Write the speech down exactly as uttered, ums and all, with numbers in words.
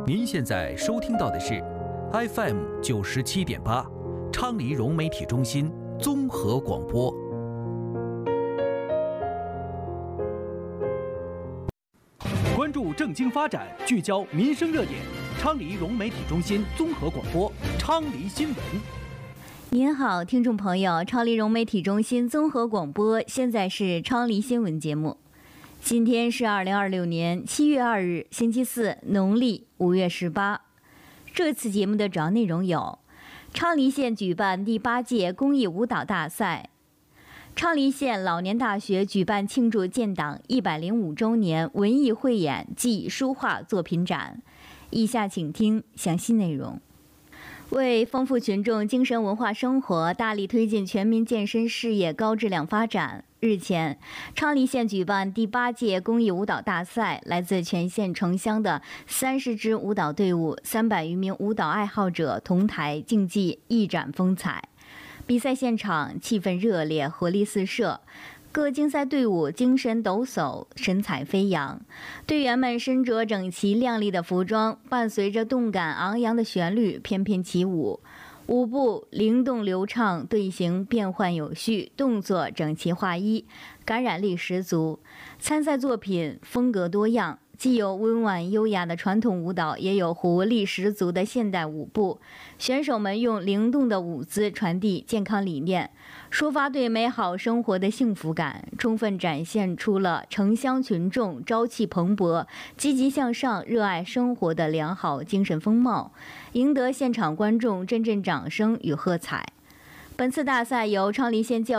您现在收听到的是 F M 九十七点八，昌黎融媒体中心综合广播。关注政经发展，聚焦民生热点，昌黎融媒体中心综合广播，昌黎新闻。 您好，听众朋友，昌黎融媒体中心综合广播，现在是昌黎新闻节目。今天是二零二六年七月二日，星期四，农历五月十八。这次节目的主要内容有：昌黎县举办第八届公益舞蹈大赛；昌黎县老年大学举办庆祝建党一百零五周年文艺汇演暨书画作品展。以下请听详细内容。为丰富群众精神文化生活，大力推进全民健身事业高质量发展，日前，昌黎县举办第八届公益舞蹈大赛，来自全县城乡的三十支舞蹈队伍、三百余名舞蹈爱好者同台竞技，一展风采。比赛现场气氛热烈，活力四射。各竞赛队伍精神抖擞，神采飞扬，队员们身着整齐亮丽的服装，伴随着动感昂扬的旋律翩翩起舞，舞步灵动流畅，队形变换有序，动作整齐划一，感染力十足。参赛作品风格多样，既有温婉优雅的传统舞蹈，也有活力十足的现代舞步。选手们用灵动的舞姿传递健康理念，抒发对美好生活的幸福感，充分展现出了城乡群众朝气蓬勃、积极向上、热爱生活的良好精神风貌，赢得现场观众阵阵掌声与喝彩。本次大赛由昌黎县教